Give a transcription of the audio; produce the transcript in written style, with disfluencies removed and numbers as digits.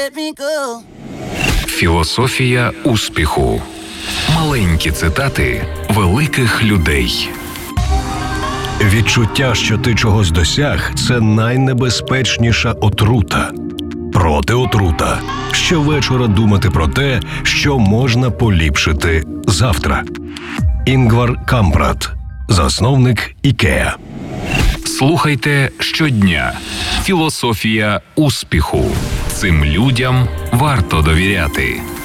Філософія успіху. Маленькі цитати великих людей. Відчуття, що ти чогось досяг – це найнебезпечніша отрута. Протиотрута. Щовечора думати про те, що можна поліпшити завтра. Інгвар Кампрад, засновник IKEA. Слухайте щодня. Філософія успіху. Цим людям варто довіряти.